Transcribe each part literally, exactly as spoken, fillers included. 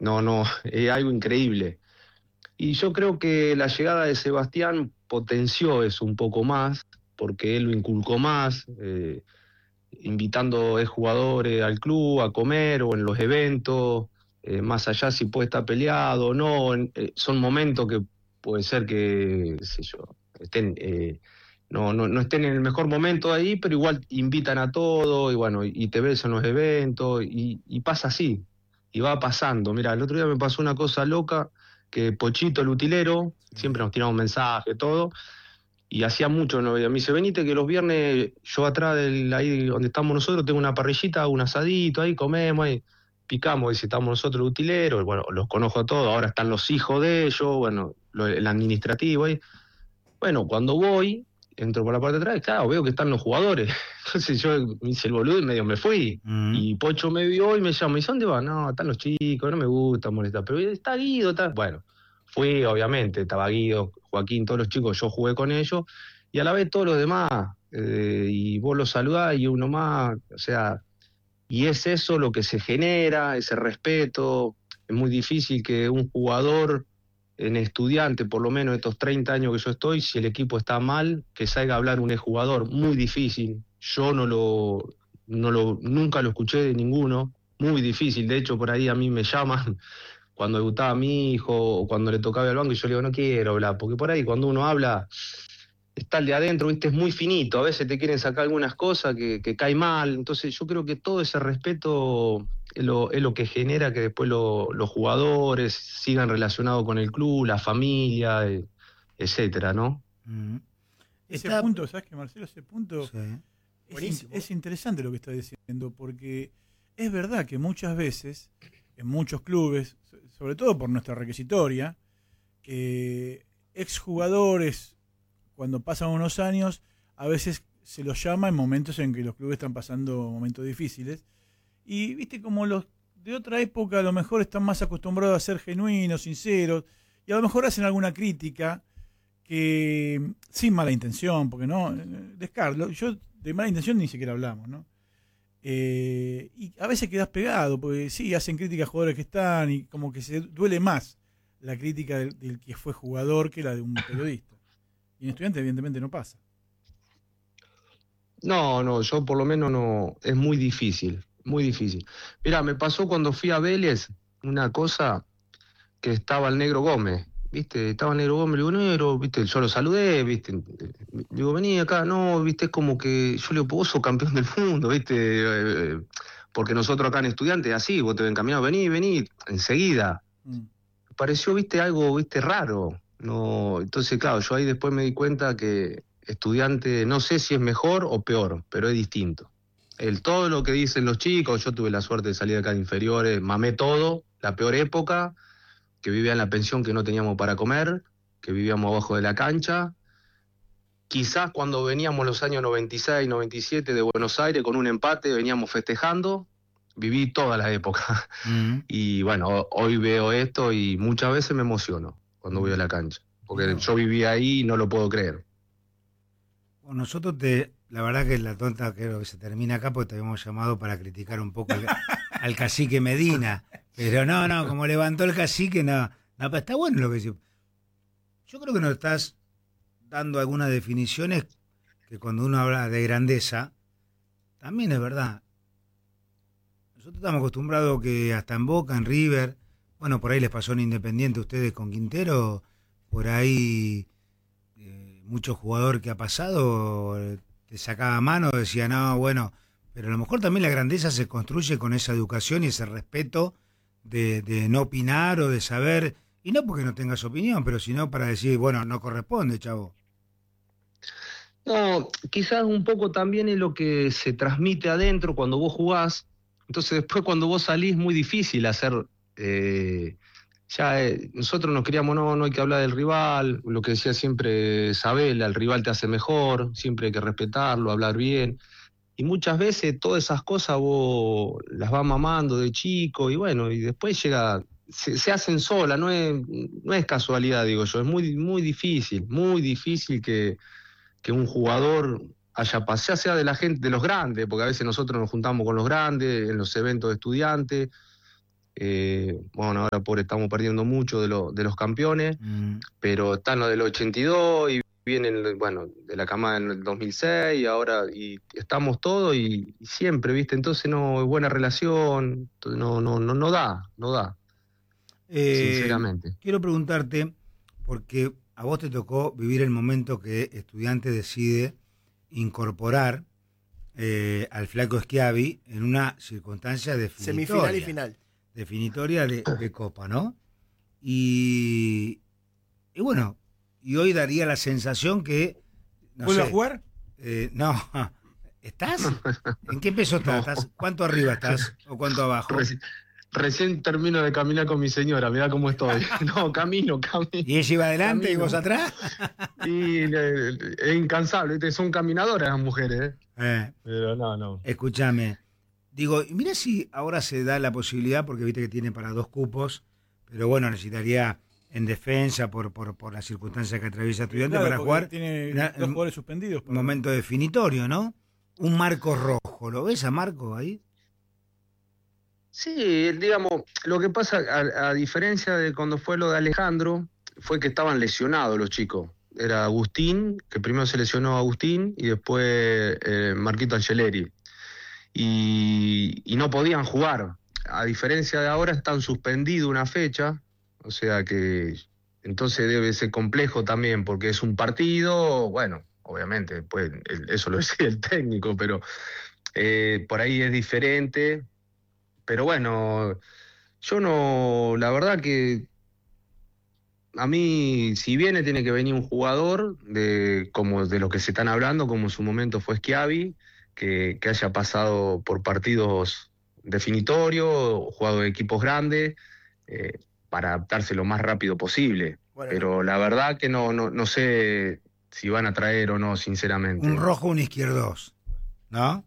no, no, es algo increíble. Y yo creo que la llegada de Sebastián potenció eso un poco más, porque él lo inculcó más, eh, invitando a jugadores al club a comer o en los eventos, eh, más allá si puede estar peleado o no, en, eh, son momentos que puede ser que, qué sé yo, estén, eh, no, no, no estén en el mejor momento ahí, pero igual invitan a todo y bueno, y te ves en los eventos y, y pasa así, y va pasando. Mira, el otro día me pasó una cosa loca, que Pochito, el utilero, sí, siempre nos tiramos mensajes, todo, y hacía mucho no veía. Me dice, venite que los viernes yo atrás del, ahí donde estamos nosotros tengo una parrillita, un asadito, ahí comemos, ahí picamos, y estamos nosotros los utileros, bueno, los conozco a todos, ahora están los hijos de ellos, bueno, lo, el administrativo ahí. Bueno, cuando voy, entro por la parte de atrás, claro, veo que están los jugadores. Entonces yo me hice el boludo y medio me fui. Mm. Y Pocho me vio y me llama, y dice, ¿dónde van? No, están los chicos, no me gusta molestar, pero está Guido, está... Bueno, fui, obviamente, estaba Guido, Joaquín, todos los chicos, yo jugué con ellos, y a la vez todos los demás, eh, y vos los saludás y uno más, o sea, y es eso lo que se genera, ese respeto. Es muy difícil que un jugador, en Estudiante, por lo menos estos treinta años que yo estoy, si el equipo está mal, que salga a hablar un exjugador, muy difícil. Yo no lo, no lo, nunca lo escuché de ninguno, muy difícil. De hecho, por ahí a mí me llaman cuando debutaba mi hijo o cuando le tocaba el banco y yo le digo, no quiero hablar, porque por ahí cuando uno habla, está el de adentro, viste, es muy finito, a veces te quieren sacar algunas cosas que, que cae mal. Entonces yo creo que todo ese respeto es lo, es lo que genera que después lo, los jugadores sigan relacionados con el club, la familia, eh, etcétera, ¿no? Mm. Ese Está... punto, ¿sabes qué, Marcelo? Ese punto sí. es, es interesante lo que estás diciendo, porque es verdad que muchas veces, en muchos clubes, sobre todo por nuestra requisitoria, eh, exjugadores, cuando pasan unos años, a veces se los llama en momentos en que los clubes están pasando momentos difíciles. Y viste como los de otra época a lo mejor están más acostumbrados a ser genuinos, sinceros, y a lo mejor hacen alguna crítica que sin mala intención, porque no, descarlo, yo de mala intención ni siquiera hablamos, ¿no? Eh, y a veces quedas pegado, porque sí, hacen críticas a jugadores que están, y como que se duele más la crítica del, del que fue jugador que la de un periodista. Y en Estudiante evidentemente no pasa. No, no, yo por lo menos no, es muy difícil, muy difícil. Mira, me pasó cuando fui a Vélez una cosa, que estaba el Negro Gómez, ¿viste? Estaba el Negro Gómez, le digo, Negro, ¿viste? Yo lo saludé, ¿viste? Le digo, vení acá, no, ¿viste? Es como que yo le digo, vos sos campeón del mundo, ¿viste? Eh, porque nosotros acá en Estudiantes, así, vos te ven caminando, vení, vení, enseguida. Mm. Pareció, ¿viste? Algo, ¿viste? Raro. No, entonces, claro, yo ahí después me di cuenta que Estudiante, no sé si es mejor o peor, pero es distinto. El, todo lo que dicen los chicos, yo tuve la suerte de salir de acá de inferiores, mamé todo, la peor época, que vivía en la pensión que no teníamos para comer, que vivíamos abajo de la cancha. Quizás cuando veníamos los años noventa y seis, noventa y siete de Buenos Aires con un empate, veníamos festejando, viví toda la época. Mm. Y bueno, hoy veo esto y muchas veces me emociono cuando voy a la cancha, porque no. Yo viví ahí y no lo puedo creer. Bueno, nosotros, te, la verdad que la tonta creo que se termina acá porque te habíamos llamado para criticar un poco al, al cacique Medina, pero no, no, como levantó el cacique, no, no, pero está bueno lo que dice. Yo creo que nos estás dando algunas definiciones que cuando uno habla de grandeza, también es verdad. Nosotros estamos acostumbrados que hasta en Boca, en River, bueno, por ahí les pasó en Independiente a ustedes con Quintero, por ahí eh, mucho jugador que ha pasado eh, te sacaba mano, decía, no, bueno, pero a lo mejor también la grandeza se construye con esa educación y ese respeto de, de no opinar o de saber, y no porque no tengas opinión, pero sino para decir, bueno, no corresponde, chavo. No, quizás un poco también es lo que se transmite adentro cuando vos jugás, entonces después cuando vos salís muy difícil hacer... Eh, ya eh, nosotros nos queríamos, no, no hay que hablar del rival, lo que decía siempre Sabela, el rival te hace mejor, siempre hay que respetarlo, hablar bien, y muchas veces todas esas cosas vos las vas mamando de chico, y bueno, y después llega, se, se hacen solas, no es, no es casualidad, digo yo, es muy, muy difícil, muy difícil que, que un jugador haya pasado, sea de la gente, de los grandes, porque a veces nosotros nos juntamos con los grandes, en los eventos de estudiantes, Eh, bueno, ahora por estamos perdiendo mucho de, lo, de los campeones, Mm. pero están los del ochenta y dos y vienen, bueno, de la camada en el dos mil seis, y ahora y estamos todos y, y siempre, ¿viste? Entonces no, buena relación, no, no, no, no da, no da, Eh, sinceramente. Quiero preguntarte, porque a vos te tocó vivir el momento que Estudiantes decide incorporar eh, al Flaco Schiavi en una circunstancia definitoria. Semifinal y final. Definitoria de, de Copa, ¿no? Y, y bueno, y hoy daría la sensación que... No ¿Puedo sé, jugar? eh, no, ¿estás? ¿En qué peso estás? No. ¿Estás? ¿Cuánto arriba estás o cuánto abajo? Reci- Recién termino de caminar con mi señora, mirá cómo estoy. No, camino, camino. ¿Y ella iba adelante Camino. y vos atrás? Y eh, es incansable, ¿viste? Son caminadoras las mujeres, ¿eh? Eh, Pero no, no. escúchame. Digo, y mira si ahora se da la posibilidad, porque viste que tiene para dos cupos, pero bueno, necesitaría en defensa por, por, por las circunstancias que atraviesa Estudiantes Claro, para porque jugar tiene una- dos un jugadores suspendidos. un momento definitorio, ¿no? Un Marco Rojo, ¿lo ves a Marco ahí? Sí, digamos, lo que pasa, a, a diferencia de cuando fue lo de Alejandro, fue que estaban lesionados los chicos. Era Agustín, que primero se lesionó Agustín, y después eh, Marquito Angeleri. Y, y no podían jugar. A diferencia de ahora, están suspendidos una fecha, o sea que entonces debe ser complejo también, porque es un partido, bueno, obviamente, pues el- eso lo decía el técnico, pero eh, por ahí es diferente. Pero bueno, yo no, la verdad que a mí, si viene, tiene que venir un jugador de como de los que se están hablando, como en su momento fue Schiavi, que, que haya pasado por partidos definitorios, jugado de equipos grandes, eh, para adaptarse lo más rápido posible. Bueno, Pero la verdad que no, no, no sé si van a traer o no, sinceramente. Un rojo, un izquierdos, ¿no?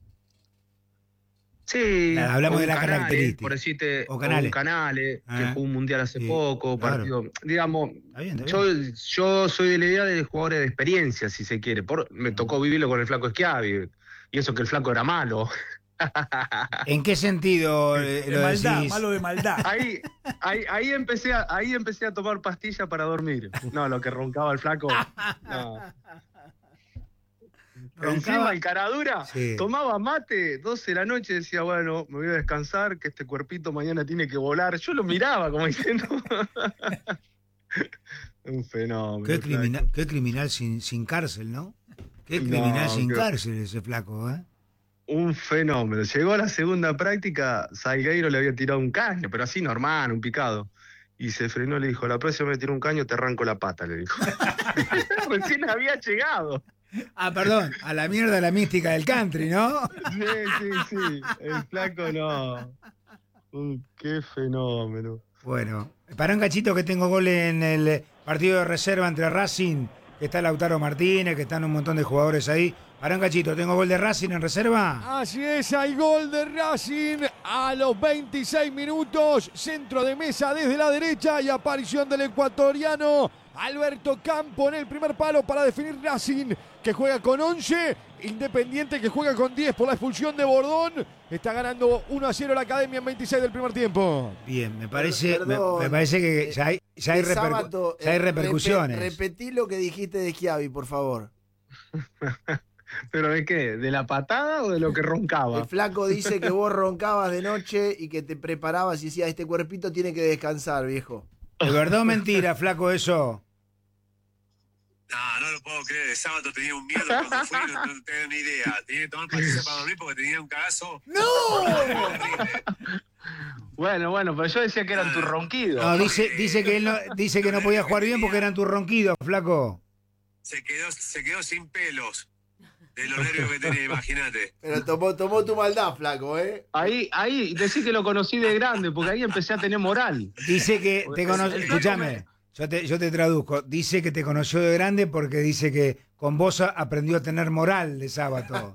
Sí, La- hablamos o de un la Canales, característica. por decirte, O o Canales. un Canales, Ah, que jugó un mundial hace sí, poco, claro. partido, digamos, Está bien, está yo, bien. yo soy de la idea de jugadores de experiencia, si se quiere. Por, me tocó vivirlo con el Flaco Schiavi, y eso que el Flaco era malo. ¿En qué sentido eh, De lo maldad, decís? malo de maldad. Ahí, ahí, ahí empecé a, ahí empecé a tomar pastillas para dormir. No, lo que roncaba el Flaco. No. Roncaba. Encima el caradura, Sí. tomaba mate, doce de la noche, decía, bueno, me voy a descansar, que este cuerpito mañana tiene que volar. Yo lo miraba como diciendo... Un fenómeno. Qué el criminal, Flaco. qué criminal sin, sin cárcel, ¿no? Qué No, criminal sin qué- cárcel ese flaco, ¿eh? Un fenómeno. Llegó a la segunda práctica, Salgueiro le había tirado un caño, pero así normal, un picado. Y se frenó y le dijo, la próxima me tiro un caño, te arranco la pata, le dijo. Recién había llegado. Ah, perdón, a la mierda la mística del country, ¿no? Sí, sí, sí. El Flaco no. Un, qué fenómeno. Bueno, para un cachito que tengo gol en el partido de reserva entre Racing, que está Lautaro Martínez, que están un montón de jugadores ahí. Para un cachito, ¿tengo gol de Racing en reserva? Así es, hay gol de Racing a los veintiséis minutos. Centro de mesa desde la derecha y aparición del ecuatoriano Alberto Campo en el primer palo para definir Racing, que juega con once. Independiente, que juega con diez por la expulsión de Bordón. Está ganando uno a cero la Academia en veintiséis del primer tiempo. Bien, me parece, Perdón, me, me parece que eh, ya hay, ya hay, de repercu- Sábato, ya hay eh, repercusiones. repe- repetí lo que dijiste de Schiavi, por favor. ¿Pero de qué? ¿De la patada o de lo que roncaba? El Flaco dice que vos roncabas de noche y que te preparabas y decías, este cuerpito tiene que descansar, viejo. ¿De verdad o mentira, flaco, eso? No, no lo puedo creer. El sábado tenía un miedo cuando fui, no, no tengo ni idea. Tenía que tomar pastillas para dormir porque tenía un cagazo. ¡No! Horrible. Bueno, bueno, pero yo decía que eran tus ronquidos. No, dice, dice que él no, dice que no podía jugar bien porque eran tus ronquidos, flaco. Se quedó, se quedó sin pelos de los nervios que tenía, imagínate. Pero tomó, tomó tu maldad, Flaco, ¿eh? Ahí, ahí, decí que lo conocí de grande, porque ahí empecé a tener moral. Dice que te conoce, escúchame, yo te, yo te traduzco. Dice que te conoció de grande porque dice que con vos aprendió a tener moral de sábado.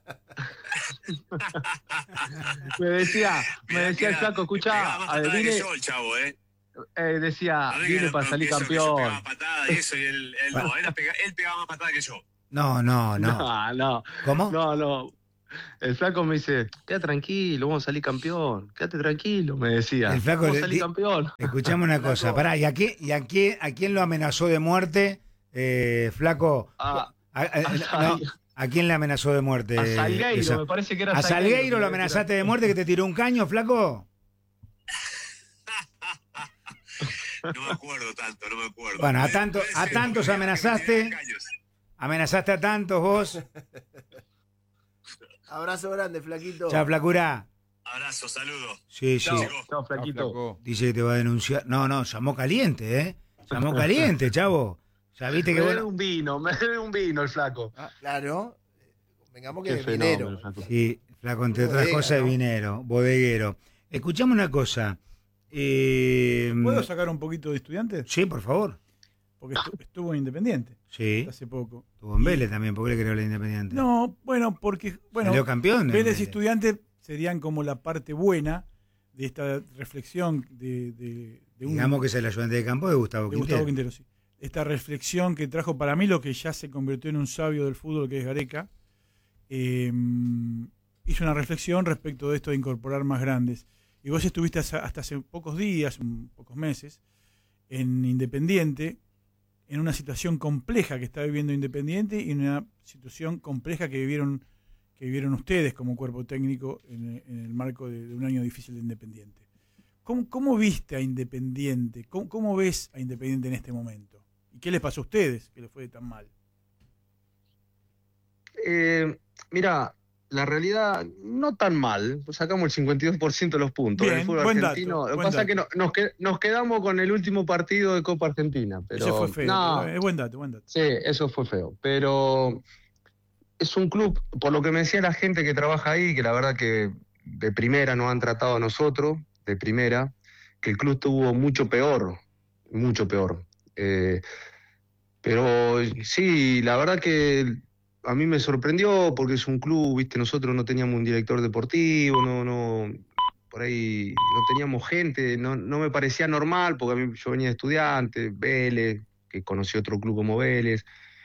Me decía, me Mirá decía que el Flaco, pegaba escuchá, más a ver, patada que vine, yo, el chavo, ¿eh? eh, decía, No, no, vine que- para no, salir que eso, que yo campeón. pegaba patadas y eso, y él, él no, él, pega- él pegaba más patadas que yo. No, no, no. No, no, ¿Cómo? no, no. El flaco me dice, quédate tranquilo, vamos a salir campeón, quédate tranquilo, me decía. El flaco vamos a le- salir di- campeón. Escuchame una cosa, pará, ¿y a quién, y a quién, a quién lo amenazó de muerte, eh, flaco? A, A, a- a no, Sal- ¿a quién le amenazó de muerte? a Salgueiro, Esa- me parece que era ¿A Salgueiro que- lo amenazaste de muerte que te tiró un caño, flaco? No me acuerdo tanto, no me acuerdo. Bueno, a Puede- tanto- puede a ser, tantos porque amenazaste. me tiré caños. ¿Amenazaste a tantos vos? Abrazo grande, flaquito. Chao, flacura. Abrazo, saludo. Sí, sí. Chao, Chao. chao, flaquito. flaco. Dice que te va a denunciar. No, no, llamó caliente, ¿eh? Llamó caliente, chavo. Ya viste que Me vos... debe un vino, me debe un vino el flaco. Claro. Vengamos que Qué es fenómeno, dinero. flaco. Sí, flaco, entre otras Bodega, cosas, ¿no? vinero, bodeguero. Escuchame una cosa. Eh, ¿Puedo sacar un poquito de estudiantes? Sí, por favor. Porque estu- estuvo en Independiente Sí. hace poco. Tuvo en Vélez también, porque le creó la Independiente. No, bueno, porque bueno, Salió campeón. en Vélez y Estudiantes serían como la parte buena de esta reflexión de, de, de un Digamos que es el ayudante de campo de Gustavo de Quintero. Gustavo Quintero, sí. Esta reflexión que trajo para mí lo que ya se convirtió en un sabio del fútbol, que es Gareca, eh, hizo una reflexión respecto de esto de incorporar más grandes. Y vos estuviste hasta, hasta hace pocos días, un- pocos meses, en Independiente, en una situación compleja que está viviendo Independiente y en una situación compleja que vivieron que vivieron ustedes como cuerpo técnico en, en el marco de, de un año difícil de Independiente. ¿Cómo, cómo viste a Independiente? ¿Cómo, ¿Cómo ves a Independiente en este momento? ¿Y qué les pasó a ustedes que les fue tan mal? Eh, mira, la realidad no tan mal, sacamos el cincuenta y dos por ciento de los puntos. Bien, el fútbol buen argentino. dato, Lo que buen pasa es que dato. no- nos, que- nos quedamos con el último partido de Copa Argentina. Pero, Ese fue feo. no, Es buen dato, buen dato. sí, eso fue feo. Pero es un club, por lo que me decía la gente que trabaja ahí, que la verdad que de primera nos han tratado a nosotros, de primera, que el club estuvo mucho peor, mucho peor. Eh, pero sí, la verdad que a mí me sorprendió porque es un club, viste, nosotros no teníamos un director deportivo, no, no, por ahí no teníamos gente, no, no me parecía normal porque a mí yo venía de estudiante, Vélez, que conocí otro club como Vélez,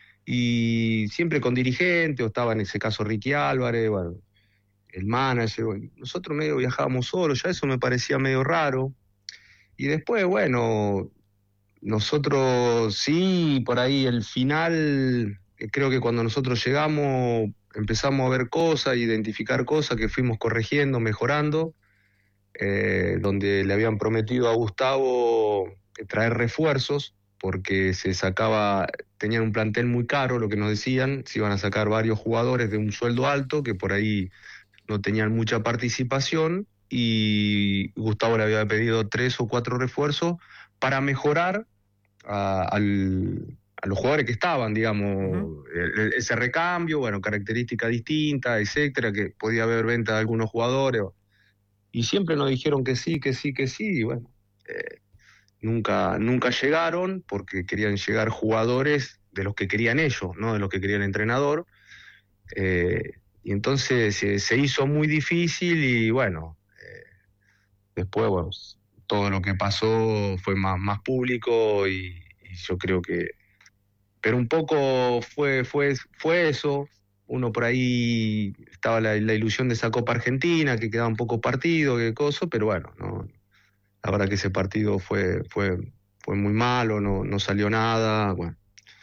y siempre con dirigente, o estaba en ese caso Ricky Álvarez, bueno, el manager, bueno, nosotros medio viajábamos solos, ya eso me parecía medio raro. Y después, bueno, nosotros sí, por ahí el final, eh, creo que cuando nosotros llegamos empezamos a ver cosas, identificar cosas que fuimos corrigiendo, mejorando, eh, donde le habían prometido a Gustavo eh, traer refuerzos, porque se sacaba, tenían un plantel muy caro, lo que nos decían, se iban a sacar varios jugadores de un sueldo alto, que por ahí no tenían mucha participación, y Gustavo le había pedido tres o cuatro refuerzos para mejorar a, al, a los jugadores que estaban, digamos, Uh-huh. el- ese recambio, bueno, características distintas, etcétera, que podía haber venta de algunos jugadores. Y siempre nos dijeron que sí, que sí, que sí, y bueno, eh, nunca, nunca llegaron porque querían llegar jugadores de los que querían ellos, no de los que quería el entrenador. Eh, y entonces se, se hizo muy difícil y bueno, eh, después, bueno, todo lo que pasó fue más, más público y, y yo creo que... Pero un poco fue, fue, fue eso. Uno por ahí estaba la, la ilusión de esa Copa Argentina, que quedaba un poco partido, que cosa, pero bueno, no, la verdad que ese partido fue, fue, fue muy malo, no, no salió nada, bueno.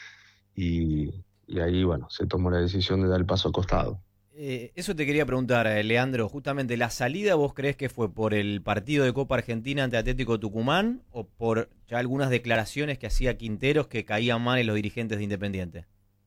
Y, y ahí, bueno, se tomó la decisión de dar el paso al costado. Eh, eso te quería preguntar, eh, Leandro, justamente la salida, ¿vos crees que fue por el partido de Copa Argentina ante Atlético Tucumán o por ya algunas declaraciones que hacía Quinteros que caían mal en los dirigentes de Independiente?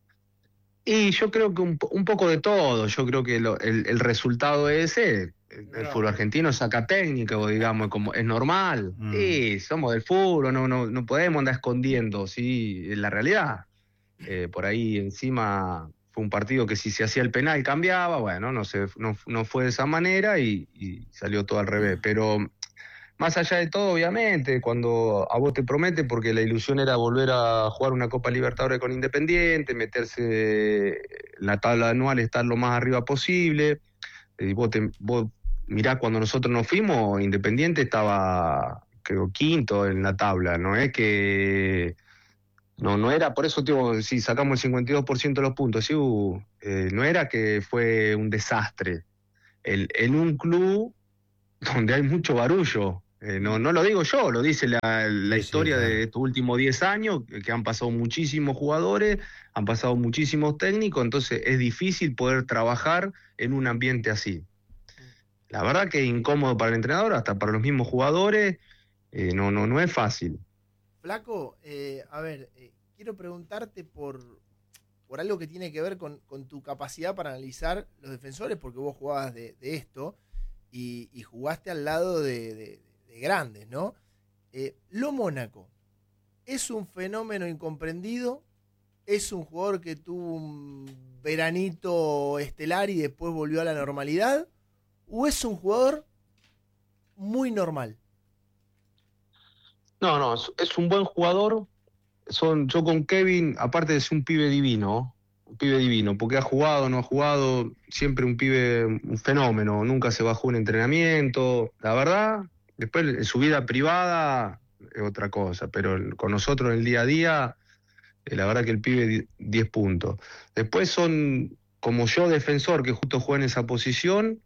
Y yo creo que un, po- un poco de todo, yo creo que lo- el, el resultado ese, el, el fútbol argentino saca técnico, digamos, como es normal. Mm. Sí, somos del fútbol, no, no, no podemos andar escondiendo, sí, es la realidad. Eh, por ahí encima fue un partido que si se hacía el penal cambiaba, bueno, no, se, no, no fue de esa manera y, y salió todo al revés. Pero más allá de todo, obviamente, cuando a vos te promete, porque la ilusión era volver a jugar una Copa Libertadores con Independiente, meterse en la tabla anual, estar lo más arriba posible. Y vos, te, vos mirá, cuando nosotros nos fuimos, Independiente estaba, creo, quinto en la tabla, no es que No, no era, por eso digo, si sacamos el cincuenta y dos por ciento de los puntos, sí, uh, eh, no era que fue un desastre. El, en un club donde hay mucho barullo, eh, no, no lo digo yo, lo dice la, la sí, historia sí, claro. de estos últimos diez años, que han pasado muchísimos jugadores, han pasado muchísimos técnicos, entonces es difícil poder trabajar en un ambiente así. La verdad que es incómodo para el entrenador, hasta para los mismos jugadores, eh, no, no, no es fácil. Flaco, eh, a ver, eh, quiero preguntarte por, por algo que tiene que ver con, con tu capacidad para analizar los defensores, porque vos jugabas de, de esto y, y jugaste al lado de, de, de grandes, ¿no? Eh, Lo Mónaco, ¿es un fenómeno incomprendido? ¿Es un jugador que tuvo un veranito estelar y después volvió a la normalidad? ¿O es un jugador muy normal? No, no, es, es un buen jugador. Son, yo con Kevin, aparte de ser un pibe divino, un pibe divino, porque ha jugado, no ha jugado, siempre un pibe, un fenómeno, nunca se bajó un entrenamiento, la verdad. Después en su vida privada es otra cosa, pero con nosotros en el día a día, eh, la verdad que el pibe diez puntos. Después son, como yo, defensor, que justo juega en esa posición,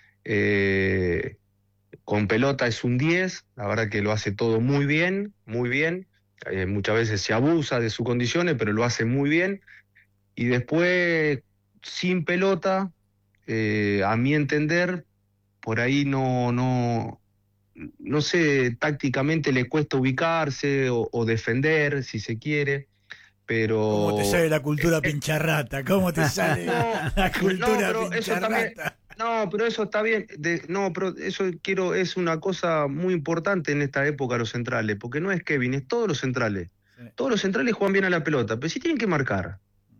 eh, con pelota es un diez, la verdad que lo hace todo muy bien, muy bien. Eh, muchas veces se abusa de sus condiciones, pero lo hace muy bien. Y después, sin pelota, eh, a mi entender, por ahí no, no, no sé, tácticamente le cuesta ubicarse o, o defender, si se quiere, pero... ¿Cómo te sale la cultura pincharrata? ¿Cómo te sale no, la cultura no, pincharrata? No, pero eso está bien. De, no, pero eso quiero es una cosa muy importante en esta época los centrales, porque no es Kevin, es todos los centrales. Sí. Todos los centrales juegan bien a la pelota, pero sí tienen que marcar.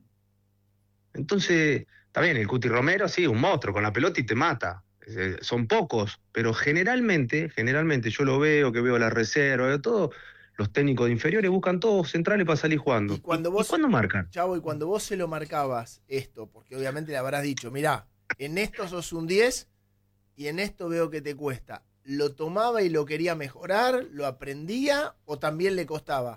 Entonces, está bien, el Cuti Romero, sí, un monstruo con la pelota y te mata. Eh, son pocos, pero generalmente, generalmente yo lo veo, que veo la reserva, veo todo, los técnicos de inferiores buscan todos centrales para salir jugando. ¿Y, cuando vos, ¿Y cuándo marcan? Chavo, y cuando vos se lo marcabas esto, porque obviamente le habrás dicho, mirá, en esto sos un diez y en esto veo que te cuesta. ¿Lo tomaba y lo quería mejorar? ¿Lo aprendía o también le costaba?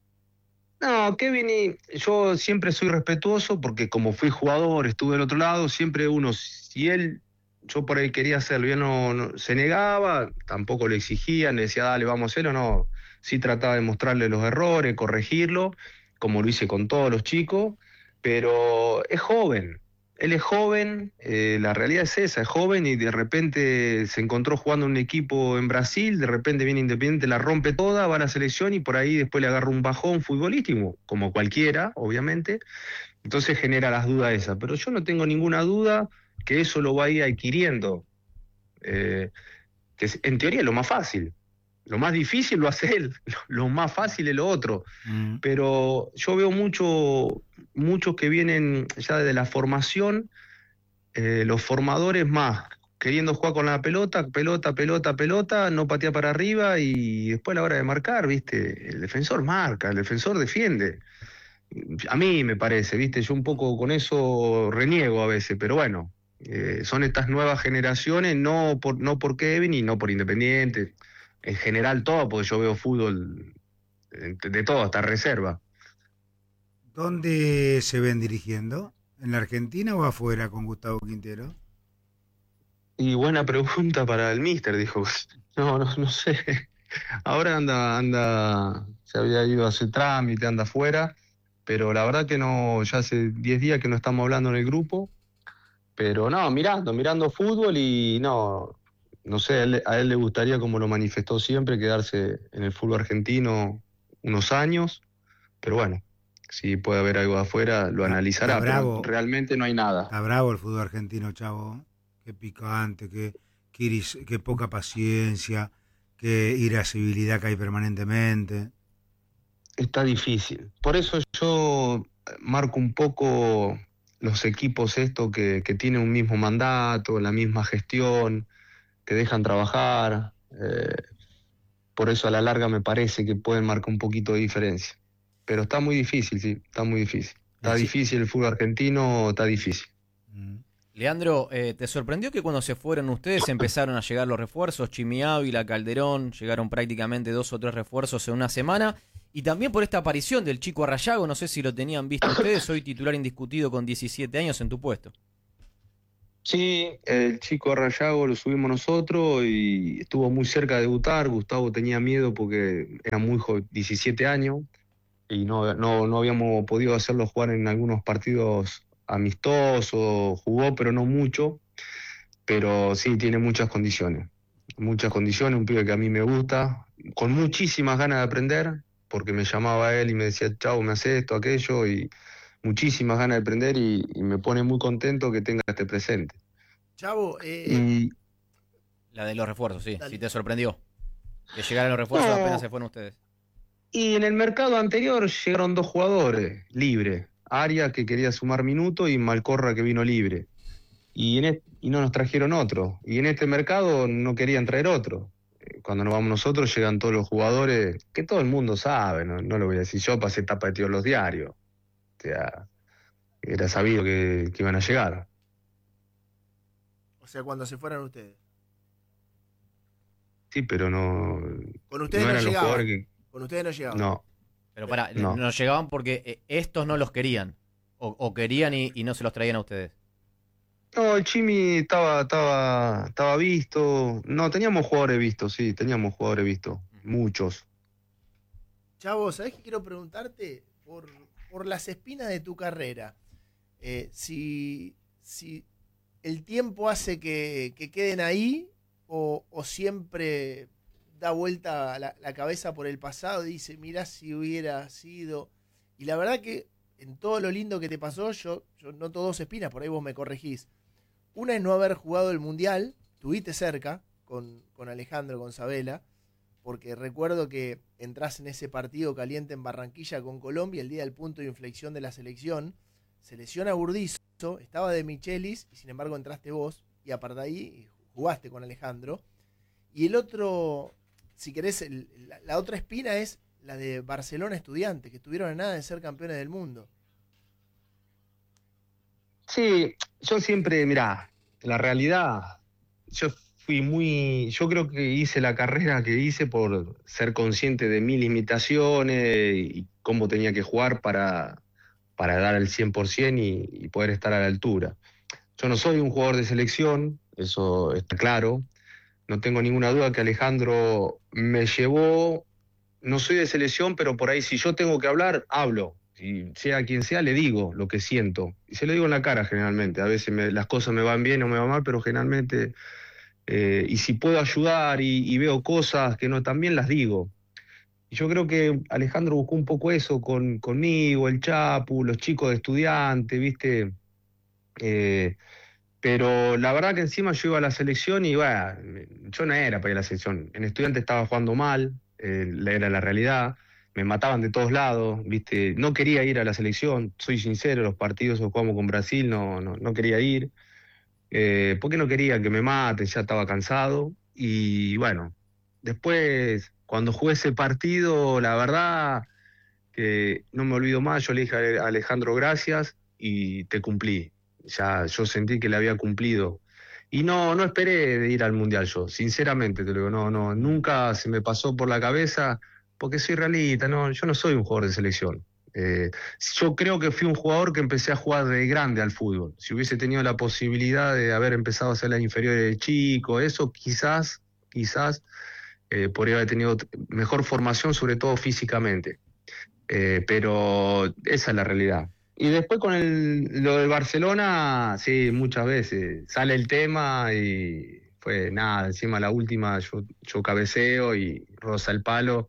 No, Kevin, yo siempre soy respetuoso porque como fui jugador, estuve del otro lado, siempre uno, si él, yo por ahí quería hacerlo, ya no, no se negaba, tampoco le exigían, le decía, dale, vamos a hacerlo, no. Sí trataba de mostrarle los errores, corregirlo, como lo hice con todos los chicos, pero es joven. Él es joven, eh, la realidad es esa, es joven y de repente se encontró jugando en un equipo en Brasil, de repente viene Independiente, la rompe toda, va a la selección y por ahí después le agarra un bajón futbolístico, como cualquiera, obviamente, entonces genera las dudas esas, pero yo no tengo ninguna duda que eso lo va a ir adquiriendo, eh, que en teoría es lo más fácil. Lo más difícil lo hace él, lo más fácil es lo otro. Mm. Pero yo veo mucho, muchos que vienen ya de la formación, eh, los formadores más, queriendo jugar con la pelota, pelota, pelota, pelota, no patea para arriba y después a la hora de marcar, ¿viste? El defensor marca, el defensor defiende. A mí me parece, ¿viste? Yo un poco con eso reniego a veces, pero bueno, eh, son estas nuevas generaciones, no por, no por Kevin y no por Independiente. En general todo, porque yo veo fútbol de todo, hasta reserva. ¿Dónde se ven dirigiendo? ¿En la Argentina o afuera con Gustavo Quintero? Y buena pregunta para el míster, dijo. No, no, no sé. Ahora anda, anda, se había ido a hacer trámite, anda afuera, pero la verdad que no, ya hace diez días que no estamos hablando en el grupo, pero no, mirando, mirando fútbol y no... No sé, a él, a él le gustaría, como lo manifestó siempre, quedarse en el fútbol argentino unos años, pero bueno, si puede haber algo de afuera, lo analizará, pero realmente no hay nada. Está bravo el fútbol argentino, Chavo, qué picante, qué, qué, iris, qué poca paciencia, qué irascibilidad que hay permanentemente. Está difícil, por eso yo marco un poco los equipos estos que, que tienen un mismo mandato, la misma gestión, que dejan trabajar, eh, por eso a la larga me parece que pueden marcar un poquito de diferencia. Pero está muy difícil, sí, está muy difícil. Está sí. difícil el fútbol argentino, está difícil. Leandro, eh, ¿te sorprendió que cuando se fueron ustedes empezaron a llegar los refuerzos? Chimi Ávila, Calderón, llegaron prácticamente dos o tres refuerzos en una semana Y también por esta aparición del Chico Arrayago, no sé si lo tenían visto ustedes, hoy titular indiscutido con diecisiete años en tu puesto. Sí, el Chico Arrayago lo subimos nosotros y estuvo muy cerca de debutar. Gustavo tenía miedo porque era muy joven, diecisiete años, y no, no, no habíamos podido hacerlo jugar en algunos partidos amistosos. Jugó, pero no mucho. Pero sí, tiene muchas condiciones. Muchas condiciones, un pibe que a mí me gusta, con muchísimas ganas de aprender, porque me llamaba él y me decía, chau, me hace esto, aquello, y muchísimas ganas de aprender, y, y me pone muy contento que tenga este presente. Chavo, eh, y, la de los refuerzos, sí, Dale. si te sorprendió. Que llegaran los refuerzos No. apenas se fueron ustedes. y en el mercado anterior llegaron dos jugadores libres, Arias, que quería sumar minutos, y Malcorra, que vino libre. Y, en este, y no nos trajeron otro. Y en este mercado no querían traer otro. Cuando nos vamos nosotros llegan todos los jugadores, que todo el mundo sabe, no, no lo voy a decir yo, pasé tapa de tío en los diarios. O sea, era sabido que, que iban a llegar. o sea, cuando se fueran ustedes. Sí, pero no, Con ustedes no no, eran los llegaban. jugadores que... Con ustedes no llegaban. No, Pero para, No. nos llegaban porque eh, estos no los querían. O, o querían y, y no se los traían a ustedes. no, el Chimi estaba, estaba, estaba visto. No, teníamos jugadores vistos, sí, teníamos jugadores vistos. Muchos. Chavo, ¿sabés qué quiero preguntarte? Por, por las espinas de tu carrera. Eh, si, si el tiempo hace que, que queden ahí o, o siempre da vuelta la, la cabeza por el pasado y dice, mirá si hubiera sido. Y la verdad que en todo lo lindo que te pasó, yo, yo noto dos espinas, por ahí vos me corregís. Una es no haber jugado el Mundial, tuviste cerca con, con Alejandro, con Sabela, porque recuerdo que entras en ese partido caliente en Barranquilla con Colombia, el día del punto de inflexión de la selección, se lesiona Burdizo, estaba de Michelis, y sin embargo entraste vos, y aparte de ahí jugaste con Alejandro. Y el otro, si querés, el, la, la otra espina es la de Barcelona Estudiantes, que estuvieron a nada de ser campeones del mundo. Sí, yo siempre, mirá, la realidad, yo fui muy, yo creo que hice la carrera que hice por ser consciente de mis limitaciones y cómo tenía que jugar para, para dar el cien por ciento y, y poder estar a la altura. Yo no soy un jugador de selección, eso está claro. No tengo ninguna duda que Alejandro me llevó, no soy de selección, pero por ahí si yo tengo que hablar, hablo. Y sea quien sea, le digo lo que siento. Y se lo digo en la cara generalmente. A veces me, las cosas me van bien o me van mal, pero generalmente... Eh, y si puedo ayudar y, y veo cosas que no están bien, las digo. Y yo creo que Alejandro buscó un poco eso con, conmigo, el Chapu, los chicos de Estudiantes, ¿viste? Eh, pero la verdad que encima yo iba a la selección y, bueno, yo no era para ir a la selección. En Estudiantes estaba jugando mal, eh, era la realidad. Me mataban de todos lados, ¿viste? No quería ir a la selección, soy sincero, los partidos que jugamos con Brasil no, no, no quería ir. Eh, porque no quería que me maten, ya estaba cansado. Y bueno, después, cuando jugué ese partido, la verdad que no me olvido más, yo le dije a Alejandro gracias y te cumplí. Ya yo sentí que le había cumplido. Y no, no esperé de ir al Mundial yo, sinceramente te lo digo, no, no, nunca se me pasó por la cabeza, porque soy realista, no, yo no soy un jugador de selección. Eh, yo creo que fui un jugador que empecé a jugar de grande al fútbol. Si hubiese tenido la posibilidad de haber empezado a hacer las inferiores de chico, eso quizás, quizás eh, podría haber tenido mejor formación, sobre todo físicamente. Eh, pero esa es la realidad. Y después con el, lo de Barcelona, sí, muchas veces sale el tema y fue nada, encima la última yo, yo cabeceo y roza el palo.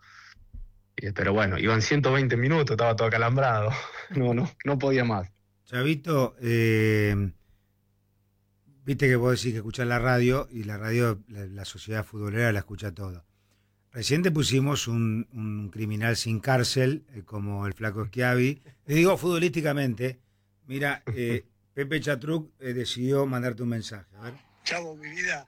Pero bueno, iban ciento veinte minutos, estaba todo acalambrado. No, no, no podía más. Chavito, eh, viste que vos decís que escuchás la radio y la radio, la, la sociedad futbolera la escucha todo. Recién te pusimos un, un criminal sin cárcel, eh, como el Flaco Schiavi. Te digo futbolísticamente, mira, eh, Pepe Chatruc eh, decidió mandarte un mensaje. A ver. Chavo, mi vida,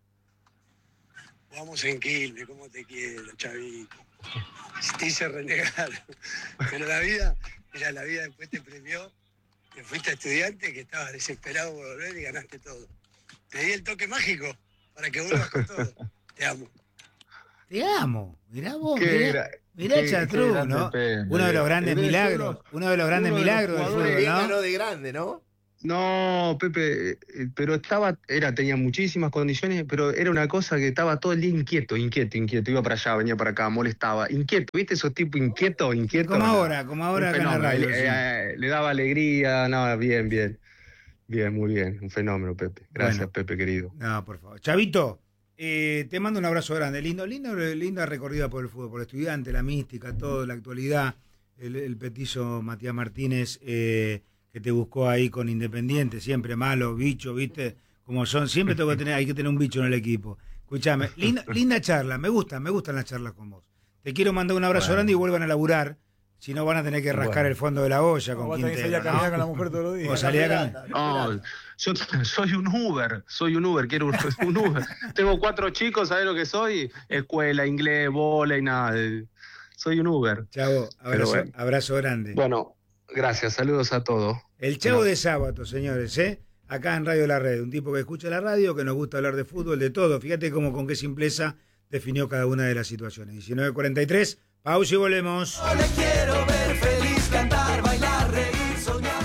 vamos en Quilmes, cómo te quiero, Chavito. Te hice renegar, pero la vida, mira, la vida después te premió, te fuiste a Estudiante, que estabas desesperado por volver y ganaste todo. Te di el toque mágico para que vuelvas con todo. Te amo. Te amo. Mirá vos, Qué mirá, gra- mirá qué- Chatrú, qué grande ¿no? Pepe. Uno de los grandes Eres milagros, uno- uno de los grandes uno de los milagros del jugadores fútbol, Bien ¿no? ganó de grande, ¿no? No, Pepe, eh, pero estaba, era, tenía muchísimas condiciones, pero era una cosa que estaba todo el día inquieto, inquieto, inquieto. Iba para allá, venía para acá, molestaba. Inquieto, ¿viste esos tipos inquietos, inquietos? Como No, ahora, como ahora un acá en la fenómeno. radio. Le, sí. eh, le daba alegría, no, bien, bien. Bien, muy bien, un fenómeno, Pepe. Gracias, Bueno. Pepe, querido. No, por favor. Chavito, eh, te mando un abrazo grande. Lindo, lindo, linda recorrida por el fútbol, por el estudiante, la mística, todo, la actualidad. El, el petizo Matías Martínez, eh, que te buscó ahí con Independiente, siempre malo, bicho, ¿viste? Como son, siempre tengo que tener, hay que tener un bicho en el equipo. Escuchame, linda, linda charla, me gusta, me gustan las charlas con vos. Te quiero mandar un abrazo Bueno. grande y vuelvan a laburar. Si no, van a tener que rascar Bueno. el fondo de la olla No, con vos tenés que salir a Quintero, caminar ¿no? con la mujer todos los días. O salir a caminar. No, yo soy un Uber, soy un Uber, quiero un, un Uber. Tengo cuatro chicos, ¿sabés lo que soy? Escuela, inglés, bola y nada. eh, Soy un Uber. Chavo, Pero abrazo, bueno. abrazo grande. Bueno, gracias, saludos a todos. El Chavo No. de sábado, señores, ¿eh? Acá en Radio La Red, un tipo que escucha la radio, que nos gusta hablar de fútbol, de todo. Fíjate cómo con qué simpleza definió cada una de las situaciones. diecinueve cuarenta y tres, pausa y volvemos. Yo le quiero ver feliz, cantar, bailar, reír, soñar,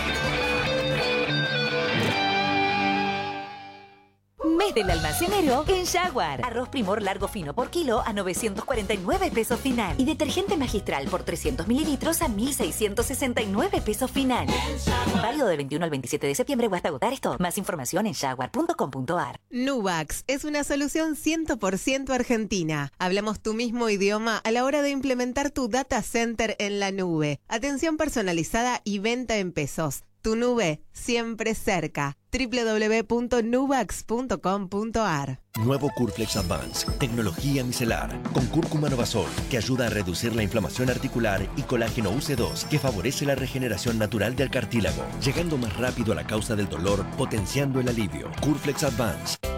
Mes del almacenero en Jaguar. Arroz Primor largo fino por kilo a novecientos cuarenta y nueve pesos final. Y detergente magistral por trescientos mililitros a mil seiscientos sesenta y nueve pesos final. Válido del veintiuno al veintisiete de septiembre o hasta agotar esto. Más información en jaguar punto com punto a r. Nubax es una solución cien por ciento argentina. Hablamos tu mismo idioma a la hora de implementar tu data center en la nube. Atención personalizada y venta en pesos. Tu nube siempre cerca. doble u doble u doble u punto nubax punto com punto a r. Nuevo Curflex Advance, tecnología micelar, con cúrcuma novazol, que ayuda a reducir la inflamación articular, y colágeno U C dos, que favorece la regeneración natural del cartílago, llegando más rápido a la causa del dolor, potenciando el alivio. Curflex Advance.